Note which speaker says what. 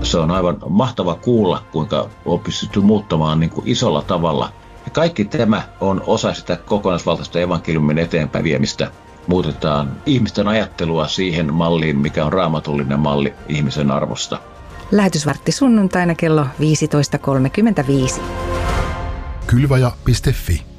Speaker 1: se on aivan mahtava kuulla, kuinka on pystytty muuttamaan niin kuin isolla tavalla. Ja kaikki tämä on osa sitä kokonaisvaltaista evankeliumin eteenpäin viemistä. Muutetaan ihmisten ajattelua siihen malliin, mikä on raamatullinen malli ihmisen arvosta.
Speaker 2: Lähetysvartti sunnuntaina kello 15.35.
Speaker 3: Kylvaja.fi